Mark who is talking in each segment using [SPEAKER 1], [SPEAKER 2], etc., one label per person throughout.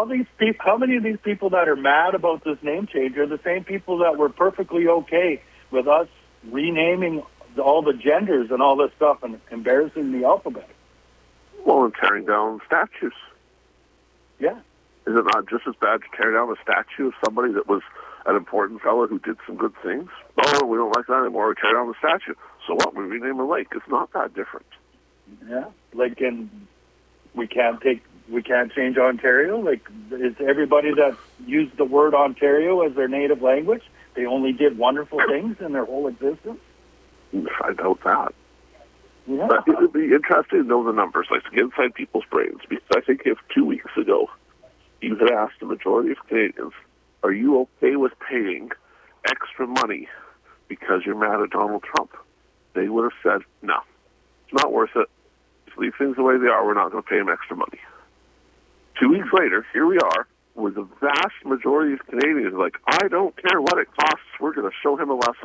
[SPEAKER 1] all these people, how many of these people that are mad about this name change are the same people that were perfectly okay with us renaming all the genders and all this stuff and embarrassing the alphabet?
[SPEAKER 2] Well, and tearing down statues.
[SPEAKER 1] Yeah.
[SPEAKER 2] Is it not just as bad to tear down a statue of somebody that was an important fellow who did some good things? Oh, we don't like that anymore. We tear down the statue. So what? We rename a lake. It's not that different.
[SPEAKER 1] Yeah. Like, we can't change Ontario. Like, is everybody that used the word Ontario as their native language, they only did wonderful things in their whole existence?
[SPEAKER 2] I doubt that.
[SPEAKER 1] Yeah.
[SPEAKER 2] But it would be interesting to know the numbers, like to get inside people's brains, because I think if 2 weeks ago you had asked the majority of Canadians, are you okay with paying extra money because you're mad at Donald Trump? They would have said, no, it's not worth it. Just leave things the way they are. We're not going to pay him extra money. 2 weeks later, here we are, where the vast majority of Canadians are like, I don't care what it costs. We're going to show him a lesson.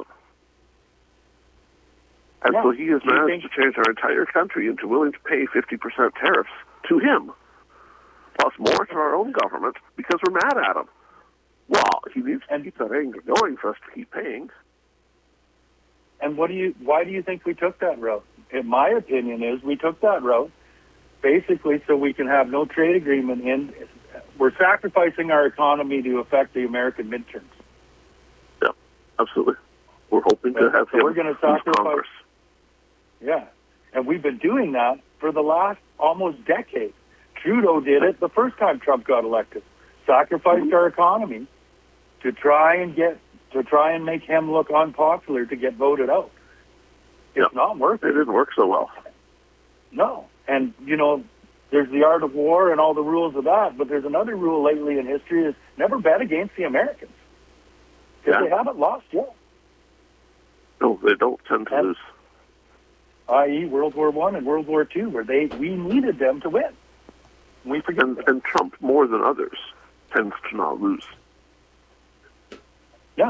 [SPEAKER 2] And so he has managed to change our entire country into willing to pay 50% tariffs to him, plus more to our own government, because we're mad at him. Well, he needs to keep that anger going for us to keep paying.
[SPEAKER 1] And why do you think we took that route? In my opinion is we took that route basically so we can have no trade agreement in. We're sacrificing our economy to affect the American midterms.
[SPEAKER 2] Yeah, absolutely. We're hoping to have him
[SPEAKER 1] we're going to sacrifice
[SPEAKER 2] Congress.
[SPEAKER 1] Yeah, and we've been doing that for the last almost decade. Trudeau did it the first time Trump got elected. Sacrificed our economy to try and make him look unpopular to get voted out. It's not worth it.
[SPEAKER 2] It didn't work so well.
[SPEAKER 1] No, and there's the art of war and all the rules of that. But there's another rule lately in history: is never bet against the Americans because they haven't lost yet.
[SPEAKER 2] No, they don't tend to lose.
[SPEAKER 1] I.e., World War I and World War II, where we needed them to win. We forget
[SPEAKER 2] and Trump, more than others, tends to not lose.
[SPEAKER 1] Yeah.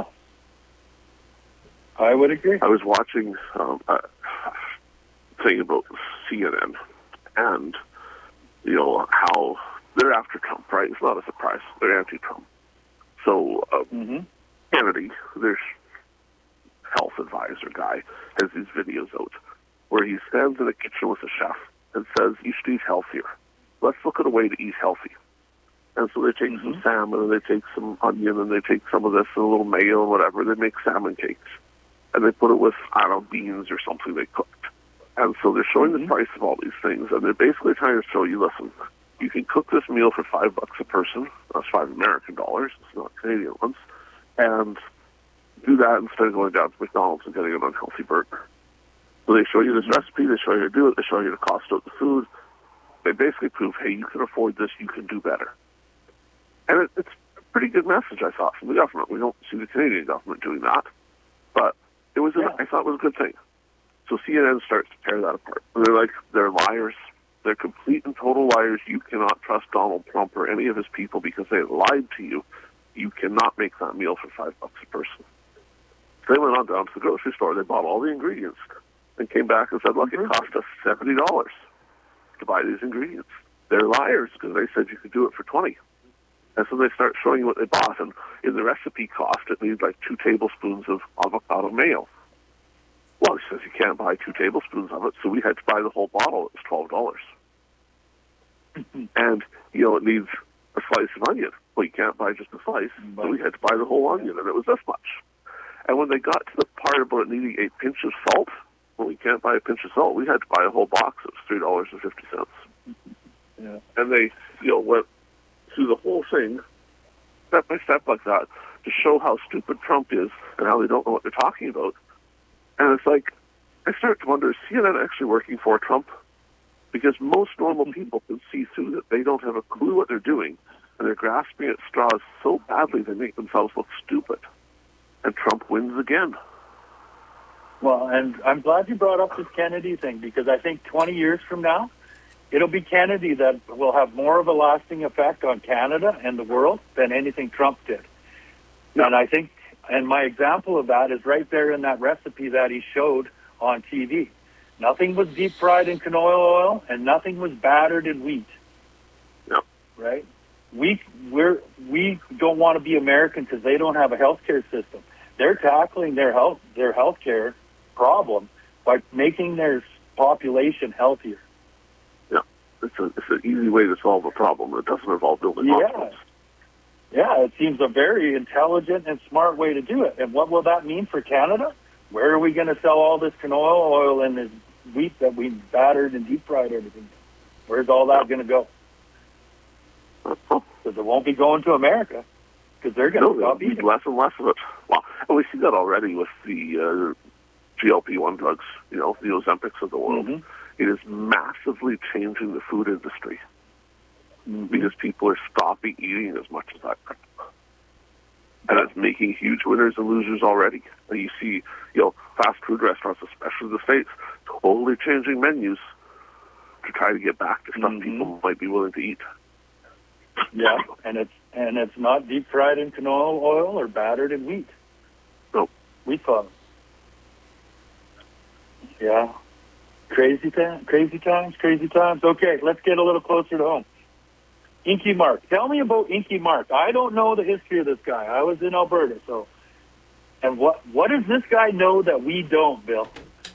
[SPEAKER 1] I would agree.
[SPEAKER 2] I was watching a thing about CNN, and, how they're after Trump, right? It's not a surprise. They're anti-Trump. So, Kennedy, their health advisor guy, has these videos out where he stands in a kitchen with a chef and says, you should eat healthier. Let's look at a way to eat healthy. And so they take some salmon, and they take some onion, and they take some of this and a little mayo and whatever. They make salmon cakes. And they put it with, beans or something they cooked. And so they're showing the price of all these things, and they're basically trying to show you, listen, you can cook this meal for $5 a person. That's $5 American dollars. It's not Canadian ones. And do that instead of going down to McDonald's and getting an unhealthy burger. So they show you this recipe, they show you how to do it, they show you the cost of the food. They basically prove, hey, you can afford this, you can do better. And it's a pretty good message, I thought, from the government. We don't see the Canadian government doing that, but I thought it was a good thing. So CNN starts to tear that apart. And they're like, they're liars. They're complete and total liars. You cannot trust Donald Trump or any of his people because they lied to you. You cannot make that meal for $5 a person. So they went on down to the grocery store. They bought all the ingredients and came back and said, look, it cost us $70 to buy these ingredients. They're liars because they said you could do it for $20. And so they start showing you what they bought. And in the recipe cost, it needs like 2 tablespoons of avocado mayo. Well, he says you can't buy 2 tablespoons of it, so we had to buy the whole bottle. It was $12. And, it needs a slice of onion. Well, you can't buy just a slice, so we had to buy the whole onion, and it was this much. And when they got to the part about it needing a pinch of salt, well, we can't buy a pinch of salt. We had to buy a whole box. It was $3.50.
[SPEAKER 1] Yeah.
[SPEAKER 2] And they, went through the whole thing, step by step like that, to show how stupid Trump is and how they don't know what they're talking about. And it's like, I start to wonder, is CNN actually working for Trump? Because most normal people can see through that they don't have a clue what they're doing, and they're grasping at straws so badly they make themselves look stupid. And Trump wins again.
[SPEAKER 1] Well, and I'm glad you brought up this Kennedy thing, because I think 20 years from now, it'll be Kennedy that will have more of a lasting effect on Canada and the world than anything Trump did. Yeah. And I think, and my example of that is right there in that recipe that he showed on TV. Nothing was deep fried in canola oil, and nothing was battered in wheat.
[SPEAKER 2] Yep.
[SPEAKER 1] Right? we don't want to be American because they don't have a healthcare system. They're tackling their healthcare problem by making their population healthier.
[SPEAKER 2] Yeah, it's an easy way to solve a problem. It doesn't involve building hospitals.
[SPEAKER 1] Yeah, it seems a very intelligent and smart way to do it. And what will that mean for Canada? Where are we going to sell all this canola oil and this wheat that we battered and deep fried everything? Where's all that going to go? Because it won't be going to America because they're going to stop eating.
[SPEAKER 2] Less and less of it. Well, and we see that already with the GLP-1 drugs, the Ozempics of the world.
[SPEAKER 1] Mm-hmm.
[SPEAKER 2] It is massively changing the food industry because people are stopping eating as much as that crap. And it's making huge winners and losers already. And you see, fast food restaurants, especially the States, totally changing menus to try to get back to stuff people might be willing to eat.
[SPEAKER 1] Yeah, and it's not deep fried in canola oil or battered in wheat.
[SPEAKER 2] No.
[SPEAKER 1] Wheat flour. Yeah. Crazy times. Okay, let's get a little closer to home. Inky Mark. Tell me about Inky Mark. I don't know the history of this guy. I was in Alberta, so. And what does this guy know that we don't, Bill?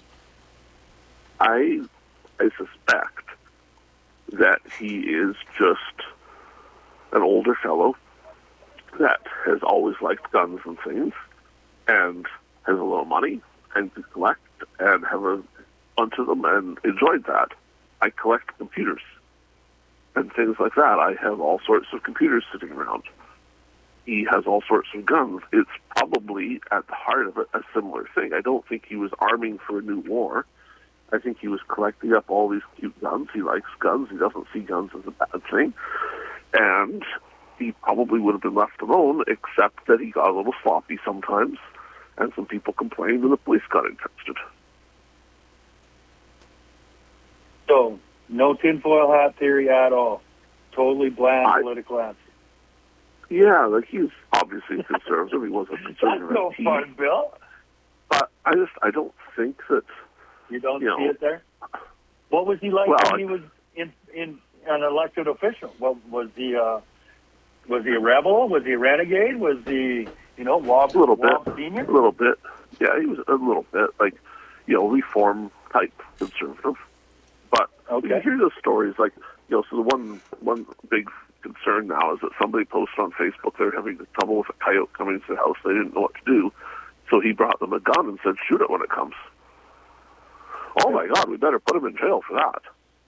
[SPEAKER 2] I suspect that he is just an older fellow that has always liked guns and things and has a little money and can collect and have a bunch of them and enjoyed that. I collect computers and things like that. I have all sorts of computers sitting around. He has all sorts of guns. It's probably, at the heart of it, a similar thing. I don't think he was arming for a new war. I think he was collecting up all these cute guns. He likes guns. He doesn't see guns as a bad thing. And he probably would have been left alone, except that he got a little sloppy sometimes, and some people complained and the police got interested.
[SPEAKER 1] So, no tinfoil hat theory at all. Totally bland political answer.
[SPEAKER 2] Yeah, he's obviously conservative. He wasn't conservative.
[SPEAKER 1] That's no fun, Bill.
[SPEAKER 2] But I don't think that...
[SPEAKER 1] You don't see it there? What was he like when he was in an elected official? What was he a rebel? Was he a renegade? Was he, Wob Senior?
[SPEAKER 2] A little bit. Yeah, he was a little bit, reform type conservative. But you hear those stories, so the one big concern now is that somebody posted on Facebook they're having trouble with a coyote coming to the house. They didn't know what to do, so he brought them a gun and said, "Shoot it when it comes." Oh my God, we better put him in jail for that.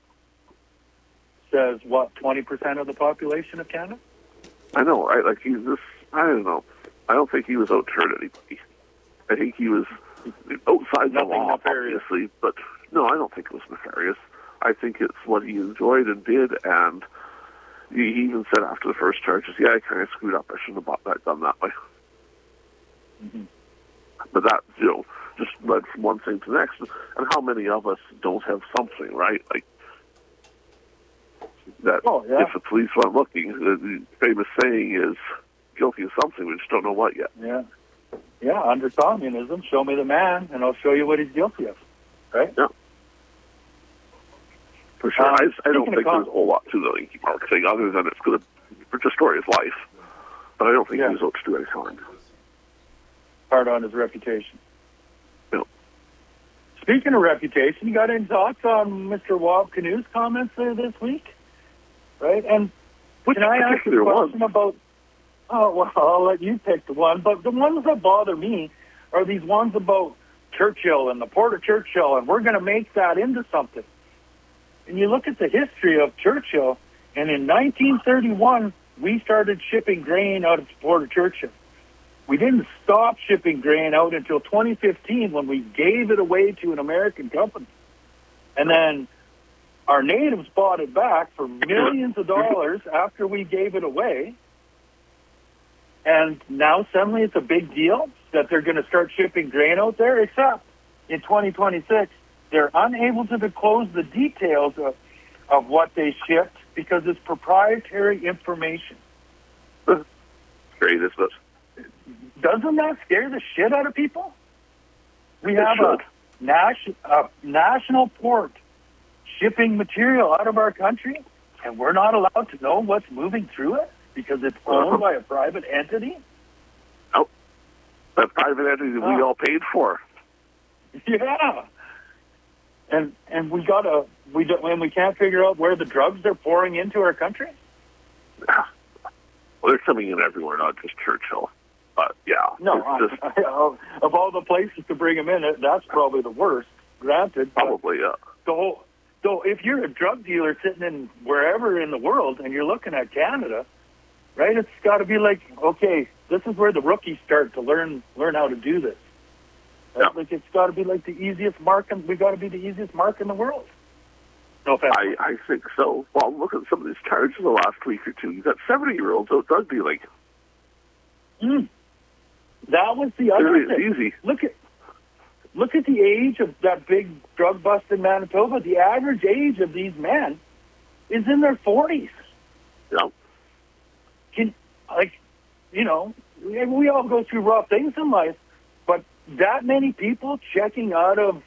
[SPEAKER 1] Says what, 20% of the population of Canada?
[SPEAKER 2] I know, right? I don't know. I don't think he was out to hurt anybody. I think he was outside the law, obviously, but no, I don't think it was nefarious. I think it's what he enjoyed and did, and he even said after the first charges, I kind of screwed up. I shouldn't have bought that gun that way. Mm-hmm. But that, just led from one thing to the next. And how many of us don't have something, right? If the police weren't looking, the famous saying is, guilty of something, we just don't know what yet.
[SPEAKER 1] Yeah. Yeah, under communism, show me the man, and I'll show you what he's guilty of. Right?
[SPEAKER 2] Yeah. For sure. I don't think there's a whole lot to the Inky Mark thing, other than it's going to destroy his life. But I don't think he was out to do any harm.
[SPEAKER 1] Hard on his reputation.
[SPEAKER 2] No.
[SPEAKER 1] Speaking of reputation, you got any thoughts on Mr. Wob Canoe's comments there this week? Right? And can I ask you a question about... Oh, well, I'll let you pick the one. But the ones that bother me are these ones about Churchill and the Port of Churchill, and we're going to make that into something. And you look at the history of Churchill, and in 1931, we started shipping grain out of the Port of Churchill. We didn't stop shipping grain out until 2015 when we gave it away to an American company. And then our natives bought it back for millions of dollars after we gave it away. And now suddenly it's a big deal that they're going to start shipping grain out there, except in 2026, they're unable to disclose the details of what they shipped because it's proprietary information.
[SPEAKER 2] Great, isn't it?
[SPEAKER 1] Doesn't that scare the shit out of people? We have a national port shipping material out of our country, and we're not allowed to know what's moving through it? because it's owned by a private entity?
[SPEAKER 2] Oh, that private entity that we all paid for.
[SPEAKER 1] Yeah. And we can't figure out where the drugs they're pouring into our country?
[SPEAKER 2] Yeah. Well, they're coming in everywhere, not just Churchill. But, yeah.
[SPEAKER 1] No, of all the places to bring them in, that's probably the worst, granted.
[SPEAKER 2] Probably, yeah.
[SPEAKER 1] So if you're a drug dealer sitting in wherever in the world and you're looking at Canada, right, it's got to be like, okay, this is where the rookies start to learn how to do this. Right?
[SPEAKER 2] Yeah.
[SPEAKER 1] Like it's got to be like the easiest market. We got to be the easiest market in the world. No offense.
[SPEAKER 2] I think so. Well, look at some of these charges the last week or two. You got 70-year-olds out drug dealing.
[SPEAKER 1] That was the other thing.
[SPEAKER 2] Easy.
[SPEAKER 1] Look at the age of that big drug bust in Manitoba. The average age of these men is in their 40s.
[SPEAKER 2] Yeah.
[SPEAKER 1] We all go through rough things in life, but that many people checking out of,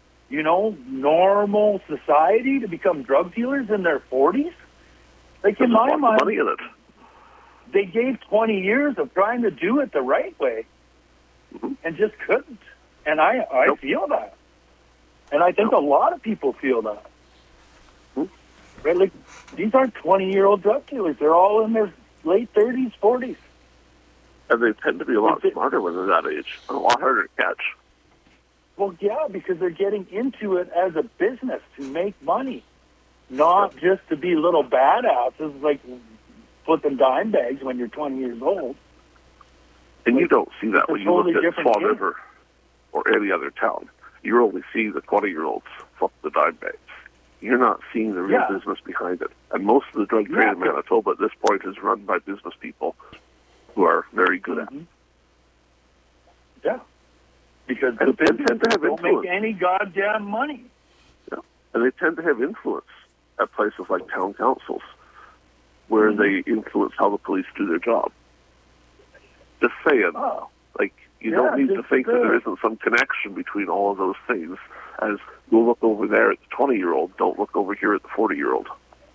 [SPEAKER 1] normal society to become drug dealers in their 40s? Like, in my mind,
[SPEAKER 2] money in it.
[SPEAKER 1] They gave 20 years of trying to do it the right way and just couldn't. And I feel that. And I think a lot of people feel that. Right? Like, these aren't 20-year-old drug dealers. They're all in their late 30s, 40s.
[SPEAKER 2] And they tend to be a lot smarter when they're that age. A lot harder to catch.
[SPEAKER 1] Well, yeah, because they're getting into it as a business to make money, not just to be little badasses like flipping dime bags when you're 20 years old.
[SPEAKER 2] And you don't see that when you look at Fall
[SPEAKER 1] game.
[SPEAKER 2] River or any other town. You only see the 20-year-olds flip the dime bags. You're not seeing the real business behind it. And most of the drug trade in Manitoba at this point is run by business people who are very good at it.
[SPEAKER 1] Yeah. Because the business don't make any goddamn money.
[SPEAKER 2] Yeah. And they tend to have influence at places like town councils where they influence how the police do their job. Just saying.
[SPEAKER 1] Oh.
[SPEAKER 2] Like, you don't need to think that there isn't some connection between all of those things as go look over there at the 20-year-old, don't look over here at the 40-year-old.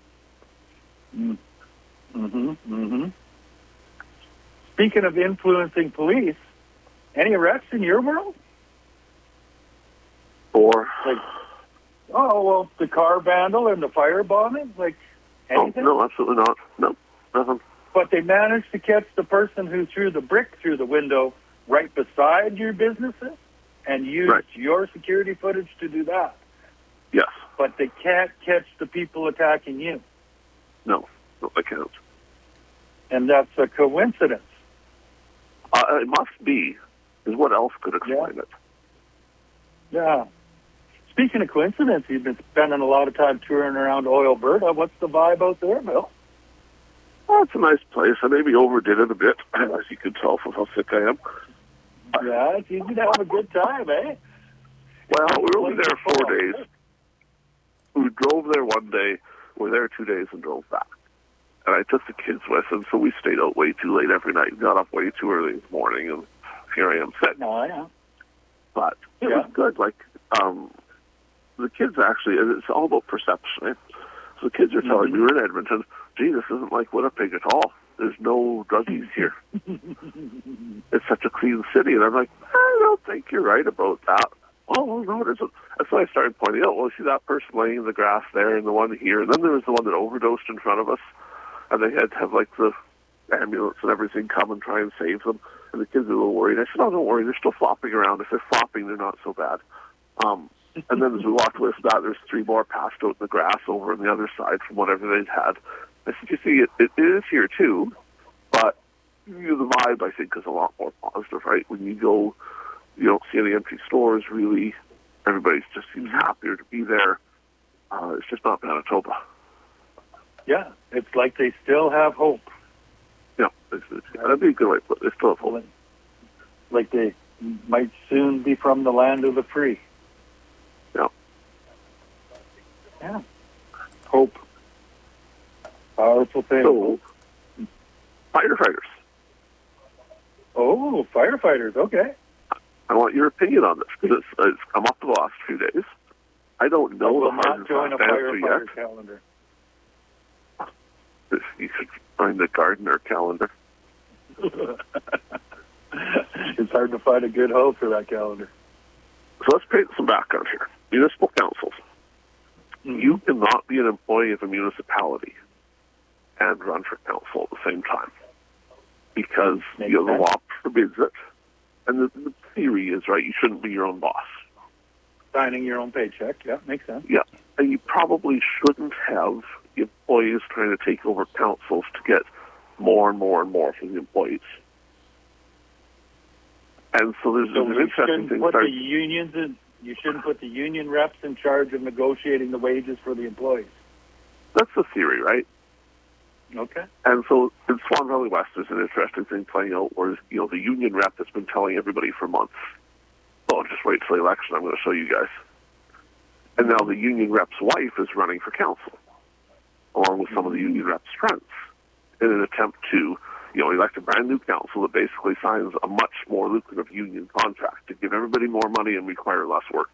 [SPEAKER 1] Speaking of influencing police, any arrests in your world?
[SPEAKER 2] Or?
[SPEAKER 1] Like, the car vandal and the firebombing? Like, anything?
[SPEAKER 2] No, absolutely not. No, nothing.
[SPEAKER 1] But they managed to catch the person who threw the brick through the window right beside your businesses and used your security footage to do that.
[SPEAKER 2] Yes.
[SPEAKER 1] But they can't catch the people attacking you.
[SPEAKER 2] No, they can't.
[SPEAKER 1] And that's a coincidence.
[SPEAKER 2] It must be, because what else could explain it?
[SPEAKER 1] Yeah. Speaking of coincidence, you've been spending a lot of time touring around Alberta. What's the vibe out there, Bill?
[SPEAKER 2] Oh, it's a nice place. I maybe overdid it a bit, as you can tell from how sick I am.
[SPEAKER 1] Yeah, it's easy to have a good time, eh?
[SPEAKER 2] Well, we were only there 4 days. We drove there one day, we were there 2 days, and drove back. And I took the kids with, and so we stayed out way too late every night and got up way too early in the morning, and here I am sick.
[SPEAKER 1] No, I know.
[SPEAKER 2] But it was good. Like, the kids actually, it's all about perception, right? So the kids are telling me, we're in Edmonton, gee, this isn't like Winnipeg at all. There's no druggies here. It's such a clean city. And I'm like, I don't think you're right about that. Oh, no, it isn't. And so I started pointing out, well, see that person laying in the grass there and the one here. And then there was the one that overdosed in front of us. And they had to have, like, the ambulance and everything come and try and save them. And the kids are a little worried. I said, oh, don't worry, they're still flopping around. If they're flopping, they're not so bad. And then as we walked away from that, there's 3 more passed out in the grass over on the other side from whatever they'd had. I said, you see, it is here too, but the vibe, I think, is a lot more positive, right? When you go, you don't see any empty stores, really. Everybody just seems happier to be there. It's just not Manitoba.
[SPEAKER 1] Yeah, it's like they still have hope.
[SPEAKER 2] Yeah, that'd be a good way to put it. They still have hope.
[SPEAKER 1] Like they might soon be from the land of the free.
[SPEAKER 2] Yeah.
[SPEAKER 1] Yeah. Hope. Powerful thing.
[SPEAKER 2] So, firefighters.
[SPEAKER 1] Oh, firefighters. Okay.
[SPEAKER 2] I want your opinion on this because it's come up the last few days. I don't know
[SPEAKER 1] the hard and fast answer yet. Calendar.
[SPEAKER 2] You find the Gardner calendar.
[SPEAKER 1] It's hard to find a good host for that calendar.
[SPEAKER 2] So let's paint some background here. Municipal councils.
[SPEAKER 1] Mm-hmm.
[SPEAKER 2] You cannot be an employee of a municipality and run for council at the same time because the law forbids it. And the theory is, right, you shouldn't be your own boss.
[SPEAKER 1] Signing your own paycheck, yeah, makes sense.
[SPEAKER 2] Yeah, and you probably shouldn't have employees trying to take over councils to get more and more and more from the employees. And so there's an interesting thing.
[SPEAKER 1] You shouldn't put the union reps in charge of negotiating the wages for the employees.
[SPEAKER 2] That's the theory, right?
[SPEAKER 1] Okay.
[SPEAKER 2] And so in Swan Valley West, there's an interesting thing playing out where, the union rep has been telling everybody for months, oh, just wait till the election, I'm going to show you guys. And now the union rep's wife is running for council, along with some of the union rep's friends, in an attempt to, elect a brand new council that basically signs a much more lucrative union contract to give everybody more money and require less work.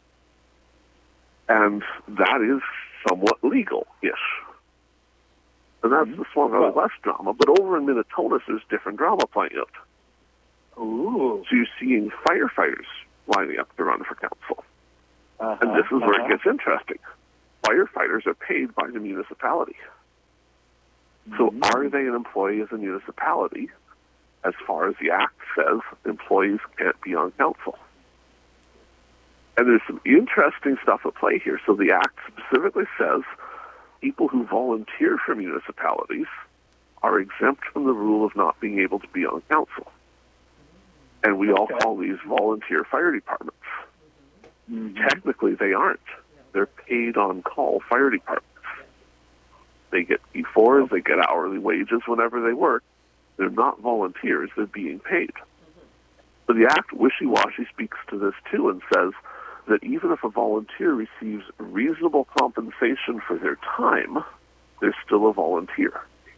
[SPEAKER 2] And that is somewhat legal-ish. And that's the Swan Valley West drama. But over in Minnetonka, there's different drama playing out.
[SPEAKER 1] Ooh.
[SPEAKER 2] So you're seeing firefighters lining up to run for council. And this is where it gets interesting. Firefighters are paid by the municipality. So are they an employee of the municipality? As far as the Act says, employees can't be on council. And there's some interesting stuff at play here. So the Act specifically says people who volunteer for municipalities are exempt from the rule of not being able to be on council. And we all call these volunteer fire departments. Technically, they aren't. They're paid on-call fire departments. They get P4s, they get hourly wages whenever they work. They're not volunteers, they're being paid. But the Act wishy-washy speaks to this too and says that even if a volunteer receives reasonable compensation for their time, they're still a volunteer.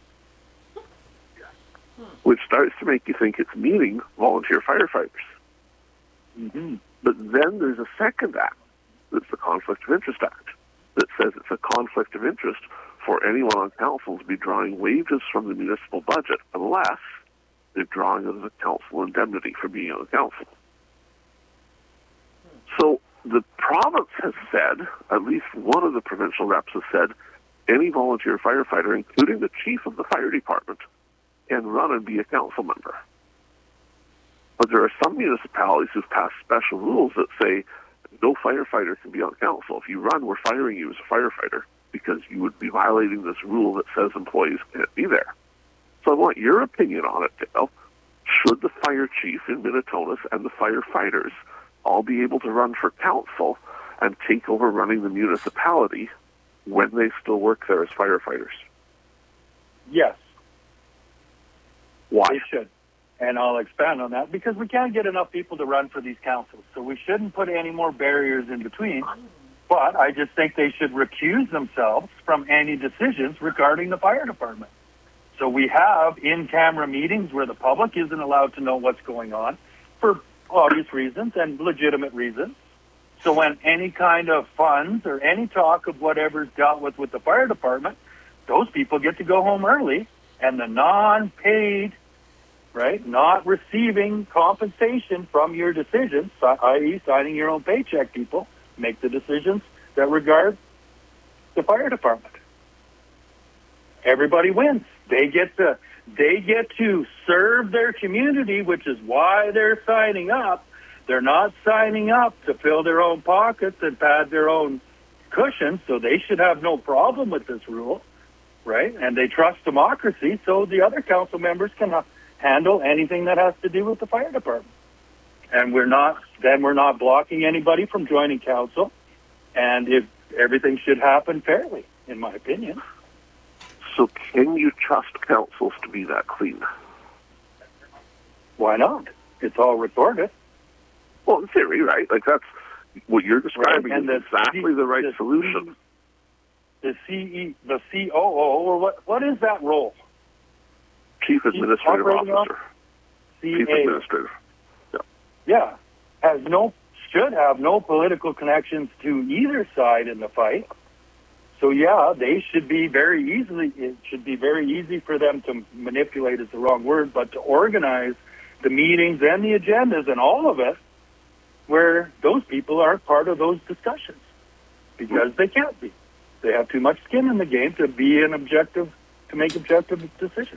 [SPEAKER 2] Which starts to make you think it's meaning volunteer firefighters. But then there's a second act, that's the Conflict of Interest Act, that says it's a conflict of interest for anyone on council to be drawing wages from the municipal budget unless they're drawing it as a council indemnity for being on council. So the province has said, at least one of the provincial reps has said, any volunteer firefighter, including the chief of the fire department, can run and be a council member. But there are some municipalities who've passed special rules that say no firefighter can be on council. If you run, we're firing you as a firefighter because you would be violating this rule that says employees can't be there. So I want your opinion on it, Dale. Should the fire chief in Minnetonka and the firefighters all be able to run for council and take over running the municipality when they still work there as firefighters?
[SPEAKER 1] Yes.
[SPEAKER 2] Why?
[SPEAKER 1] They should. And I'll expand on that because we can't get enough people to run for these councils. So we shouldn't put any more barriers in between. But I just think they should recuse themselves from any decisions regarding the fire department. So we have in-camera meetings where the public isn't allowed to know what's going on for obvious reasons and legitimate reasons. So when any kind of funds or any talk of whatever's dealt with the fire department, those people get to go home early, and the non-paid, right, not receiving compensation from your decisions, i.e. signing your own paycheck people, make the decisions that regard the fire department. Everybody wins. They get to serve their community, which is why they're signing up. They're not signing up to fill their own pockets and pad their own cushions, so they should have no problem with this rule, right? And they trust democracy, so the other council members can handle anything that has to do with the fire department. And we're not blocking anybody from joining council, and everything should happen fairly, in my opinion.
[SPEAKER 2] So can you trust councils to be that clean?
[SPEAKER 1] Why not? It's all reported.
[SPEAKER 2] Well, in theory, right? Like that's what you're describing
[SPEAKER 1] right.
[SPEAKER 2] is exactly the right solution.
[SPEAKER 1] The COO, or what is that role?
[SPEAKER 2] Chief Administrative Officer. Chief Administrative.
[SPEAKER 1] Yeah. Should have no political connections to either side in the fight. So yeah, they should be it should be very easy for them to manipulate is the wrong word, but to organize the meetings and the agendas and all of it where those people aren't part of those discussions because they can't be. They have too much skin in the game to be to make objective decisions.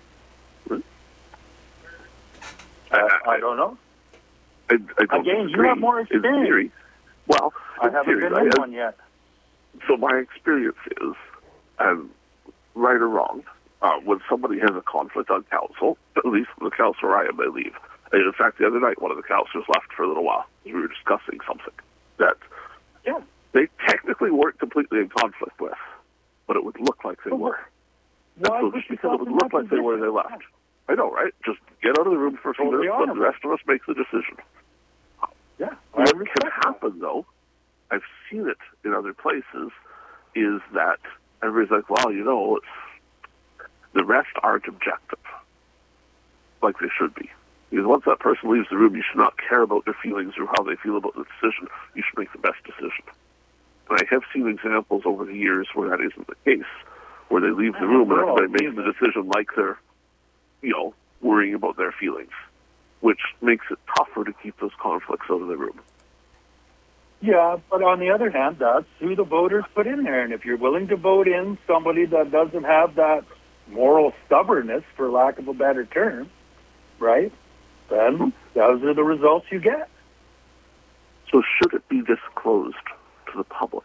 [SPEAKER 1] I don't know.
[SPEAKER 2] I don't
[SPEAKER 1] Again,
[SPEAKER 2] disagree.
[SPEAKER 1] you have more experience.
[SPEAKER 2] In theory, well,
[SPEAKER 1] I haven't been in one yet.
[SPEAKER 2] So my experience is, and right or wrong, when somebody has a conflict on council, at least the council I am, I leave. And in fact, the other night, one of the councillors left for a little while. We were discussing something that they technically weren't completely in conflict with, but it would look like they were.
[SPEAKER 1] Why
[SPEAKER 2] so just because it would look like they were, they left. I know, right? Just get out of the room for a few minutes, let the rest of us make the decision.
[SPEAKER 1] Yeah.
[SPEAKER 2] What can happen, though, I've seen it in other places, is that everybody's like, well, the rest aren't objective, like they should be. Because once that person leaves the room, you should not care about their feelings or how they feel about the decision. You should make the best decision. And I have seen examples over the years where that isn't the case, where they leave the room and everybody makes the decision like they're, worrying about their feelings, which makes it tougher to keep those conflicts out of the room.
[SPEAKER 1] Yeah, but on the other hand, that's who the voters put in there. And if you're willing to vote in somebody that doesn't have that moral stubbornness, for lack of a better term, right, then those are the results you get.
[SPEAKER 2] So should it be disclosed to the public?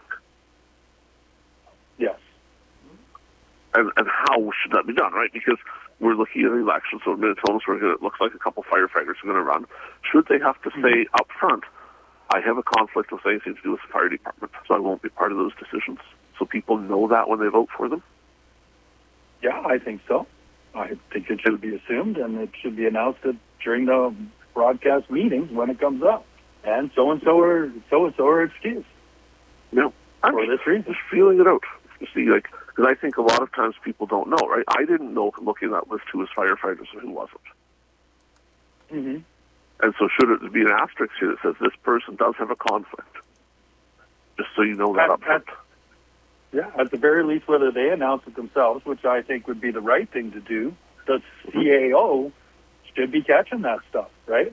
[SPEAKER 1] Yes.
[SPEAKER 2] And how should that be done, right? Because we're looking at an election, so in Minnetonka, it looks like a couple firefighters are going to run. Should they have to say up front, I have a conflict with anything to do with the fire department, so I won't be part of those decisions, so people know that when they vote for them?
[SPEAKER 1] Yeah, I think so. I think it should be assumed, and it should be announced during the broadcast meetings when it comes up. And so-and-so are excused.
[SPEAKER 2] No, I'm just feeling it out. You see, because I think a lot of times people don't know, right? I didn't know looking at that list who was firefighters and who wasn't.
[SPEAKER 1] Mm-hmm.
[SPEAKER 2] And so should it be an asterisk here that says this person does have a conflict? Just so you know that up front.
[SPEAKER 1] Yeah, at the very least, whether they announce it themselves, which I think would be the right thing to do, the CAO should be catching that stuff, right?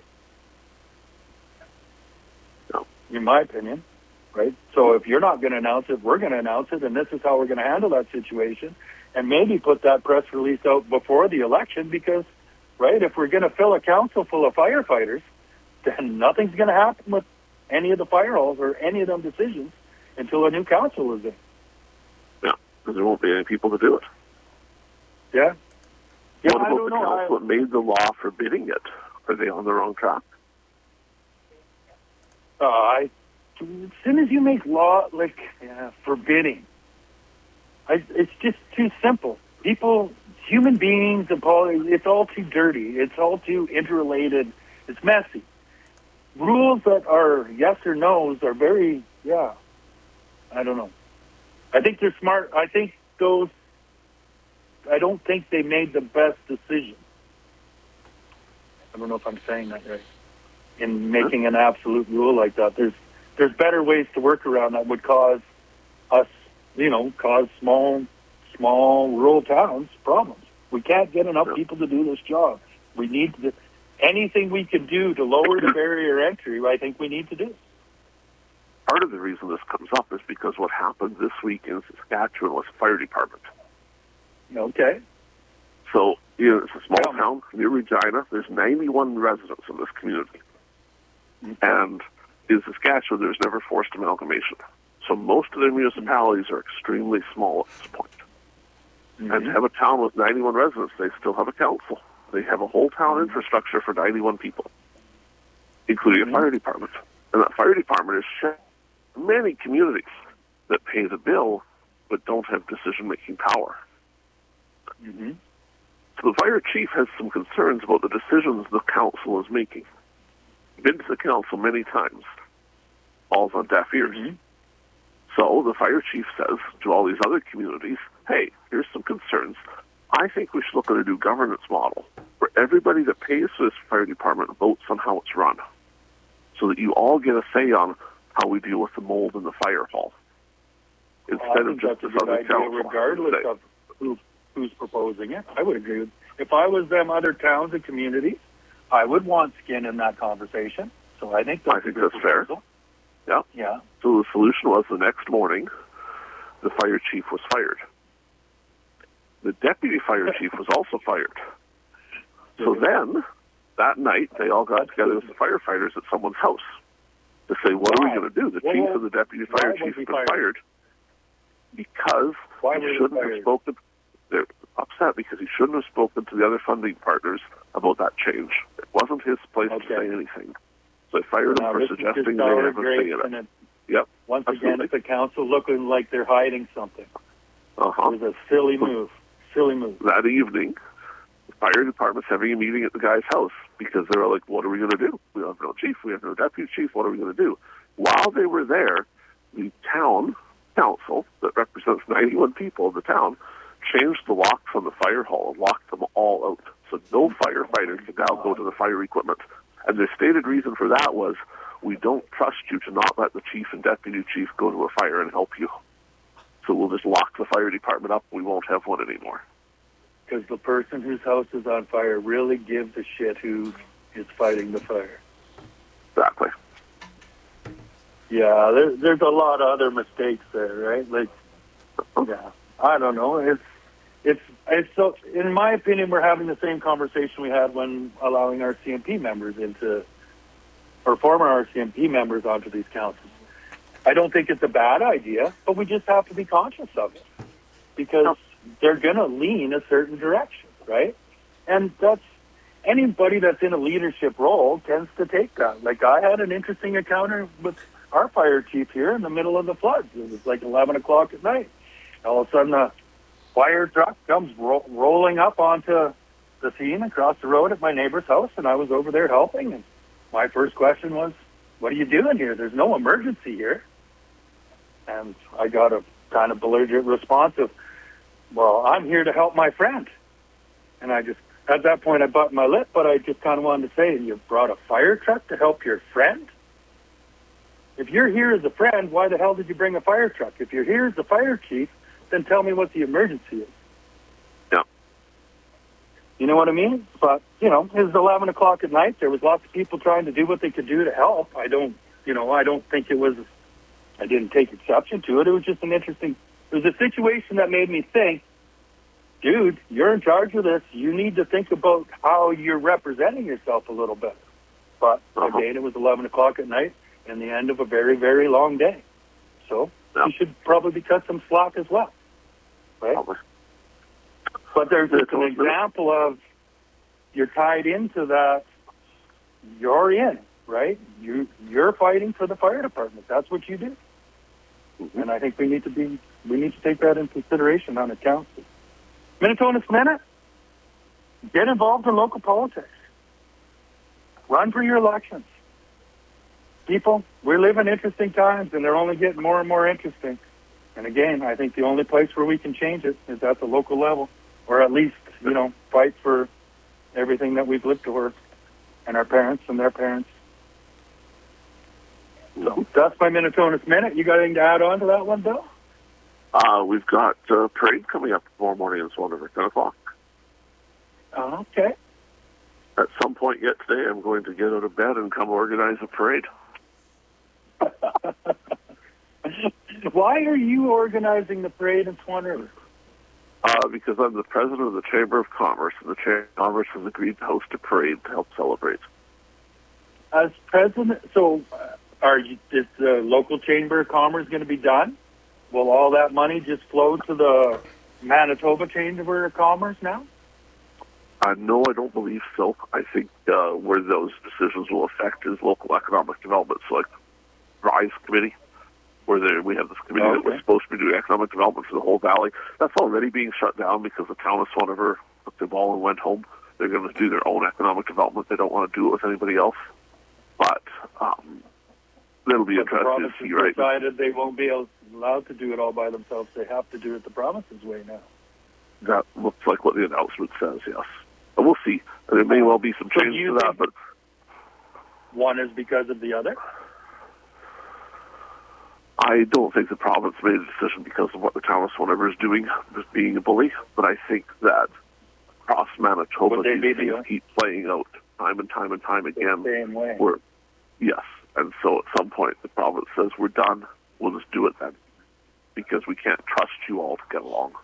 [SPEAKER 2] No.
[SPEAKER 1] In my opinion, right? So if you're not going to announce it, we're going to announce it, and this is how we're going to handle that situation, and maybe put that press release out before the election because, right, if we're going to fill a council full of firefighters, then nothing's going to happen with any of the fire halls or any of them decisions until a new council is in.
[SPEAKER 2] Yeah, because there won't be any people to do it.
[SPEAKER 1] Yeah. Yeah,
[SPEAKER 2] what about the council that made the law forbidding it? Are they on the wrong track?
[SPEAKER 1] As soon as you make law forbidding, it's just too simple. People, human beings, it's all too dirty. It's all too interrelated. It's messy. Rules that are yes or no's are very, I don't know. I think they're smart. I don't think they made the best decision. I don't know if I'm saying that right. In making an absolute rule like that, there's better ways to work around that would cause us, cause small rural towns problems. We can't get enough people to do this job. We need anything we can do to lower the barrier entry. I think we need to do.
[SPEAKER 2] Part of the reason this comes up is because what happened this week in Saskatchewan was the fire department.
[SPEAKER 1] Okay.
[SPEAKER 2] So, it's a small town near Regina. There's 91 residents in this community. Mm-hmm. And in Saskatchewan, there's never forced amalgamation. So most of their municipalities are extremely small at this point. Mm-hmm. And to have a town with 91 residents, they still have a council. They have a whole town infrastructure for 91 people, including a fire department. And that fire department is shared with many communities that pay the bill but don't have decision-making power.
[SPEAKER 1] Mm-hmm.
[SPEAKER 2] So the fire chief has some concerns about the decisions the council is making. Been to the council many times. Falls on deaf ears. Mm-hmm. So the fire chief says to all these other communities, hey, here's some concerns. I think we should look at a new governance model where everybody that pays for this fire department votes on how it's run so that you all get a say on how we deal with the mold in the fire hall. instead of just
[SPEAKER 1] that's
[SPEAKER 2] this
[SPEAKER 1] a good
[SPEAKER 2] other
[SPEAKER 1] idea,
[SPEAKER 2] council.
[SPEAKER 1] regardless of who's proposing it. I would agree with. If I was them other towns and communities, I would want skin in that conversation. So I think that's
[SPEAKER 2] fair. Yeah.
[SPEAKER 1] Yeah.
[SPEAKER 2] So the solution was the next morning, the fire chief was fired. The deputy fire chief was also fired. So then, that night, they all got together with the firefighters at someone's house to say, what are we going to do? The chief and the deputy fire chief have been fired because he shouldn't have spoken. They're upset because he shouldn't have spoken to the other funding partners about that change. It wasn't his place to say anything. So they fired him for suggesting they haven't saying it. Yep.
[SPEAKER 1] Once again, it's the council looking like they're hiding something. It was a silly move. Silly move.
[SPEAKER 2] That evening, the fire department's having a meeting at the guy's house because they're like, what are we going to do? We have no chief. We have no deputy chief. What are we going to do? While they were there, the town council that represents 91 people in the town changed the locks on the fire hall and locked them all out. So no firefighter can now go to the fire equipment. And the stated reason for that was, we don't trust you to not let the chief and deputy chief go to a fire and help you. So we'll just lock the fire department up. We won't have one anymore.
[SPEAKER 1] Because the person whose house is on fire really gives a shit who is fighting the fire.
[SPEAKER 2] Exactly.
[SPEAKER 1] Yeah, there's a lot of other mistakes there, right? Like, yeah, I don't know. It's so. In my opinion, we're having the same conversation we had when allowing RCMP members into, or former RCMP members onto these councils. I don't think it's a bad idea, but we just have to be conscious of it because they're going to lean a certain direction, right? And that's anybody that's in a leadership role tends to take that. Like I had an interesting encounter with our fire chief here in the middle of the floods. It was like 11 o'clock at night. All of a sudden, a fire truck comes rolling up onto the scene across the road at my neighbor's house, and I was over there helping. And my first question was, what are you doing here? There's no emergency here. And I got a kind of belligerent response of, well, I'm here to help my friend. And I just, at that point, I butted my lip, but I just kind of wanted to say, you brought a fire truck to help your friend? If you're here as a friend, why the hell did you bring a fire truck? If you're here as the fire chief, then tell me what the emergency is.
[SPEAKER 2] Yeah.
[SPEAKER 1] You know what I mean? But, you know, it was 11 o'clock at night. There was lots of people trying to do what they could do to help. I don't think it was, I didn't take exception to it. It was just it was a situation that made me think, dude, you're in charge of this. You need to think about how you're representing yourself a little bit. But again, it was 11 o'clock at night and the end of a very, very long day. So you should probably cut some slack as well, right?
[SPEAKER 2] Probably.
[SPEAKER 1] But there's just an example of you're tied into that. You're in, right? You're fighting for the fire department. That's what you do. Mm-hmm. And I think we need to take that into consideration on the council. Minnetonka's Minute, get involved in local politics. Run for your elections. People, we live in interesting times, and they're only getting more and more interesting. And again, I think the only place where we can change it is at the local level, or at least, fight for everything that we've lived for, and our parents and their parents. So that's my Minnetonka's Minute. You got anything to add on to that one, Bill?
[SPEAKER 2] We've got a parade coming up tomorrow morning in Swan River, 10 o'clock.
[SPEAKER 1] Okay.
[SPEAKER 2] At some point yet today, I'm going to get out of bed and come organize a parade.
[SPEAKER 1] Why are you organizing the parade in Swan River?
[SPEAKER 2] Because I'm the president of the Chamber of Commerce, and the Chamber of Commerce has agreed to host a parade to help celebrate.
[SPEAKER 1] As president, so is the local Chamber of Commerce going to be done? Will all that money just flow to the Manitoba Chamber of Commerce now?
[SPEAKER 2] No, I don't believe so. I think where those decisions will affect is local economic development. So like RISE committee, where we have this committee that was supposed to be doing economic development for the whole valley. That's already being shut down because the town of Swan River took the ball and went home. They're going to do their own economic development. They don't want to do it with anybody else. But it'll be interesting to see, right?
[SPEAKER 1] Decided they won't be allowed to do it all by themselves. They have to do it the province's way now.
[SPEAKER 2] That looks like what the announcement says, yes. But we'll see. There may well be some change to that, but
[SPEAKER 1] one is because of the other?
[SPEAKER 2] I don't think the province made a decision because of what the town of Stone River is doing, just being a bully. But I think that across Manitoba, these things keep playing out time and time and time again.
[SPEAKER 1] The same way.
[SPEAKER 2] Yes, and so at some point the province says, we're done, we'll just do it then, because we can't trust you all to get along.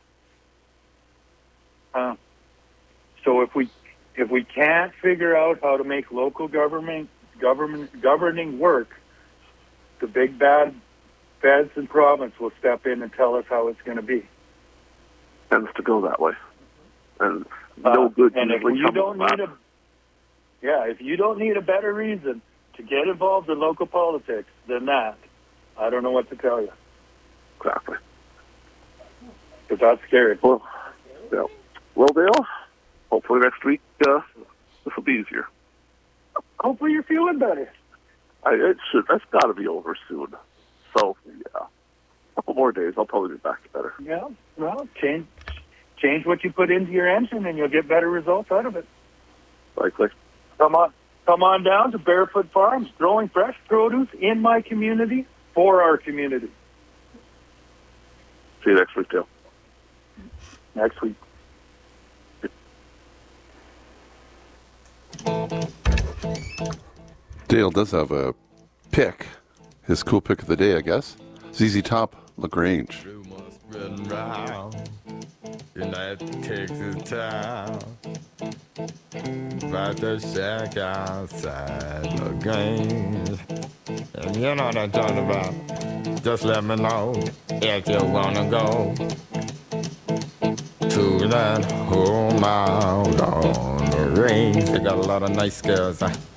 [SPEAKER 1] So if we can't figure out how to make local governing work, the big bad feds and province will step in and tell us how it's going to be.
[SPEAKER 2] Tends to go that way, and no good.
[SPEAKER 1] And if you don't need if you don't need a better reason to get involved in local politics than that, I don't know what to tell you.
[SPEAKER 2] Exactly.
[SPEAKER 1] Because that's scary.
[SPEAKER 2] Well, yeah. Well, Dale, hopefully next week this will be easier.
[SPEAKER 1] Hopefully you're feeling better.
[SPEAKER 2] It should. That's got to be over soon. So, yeah. A couple more days, I'll probably be back to better.
[SPEAKER 1] Yeah, well, change what you put into your engine and you'll get better results out of it.
[SPEAKER 2] Likely.
[SPEAKER 1] Come on down to Barefoot Farms, growing fresh produce in my community for our community.
[SPEAKER 2] See you next week, Dale.
[SPEAKER 1] Next week.
[SPEAKER 3] Dale does have a pick, his cool pick of the day, I guess. ZZ Top, LaGrange.
[SPEAKER 4] United Texas town, about to shack outside LaGrange. And you know what I'm talking about. Just let me know if you wanna go to that home out on the range. They got a lot of nice girls.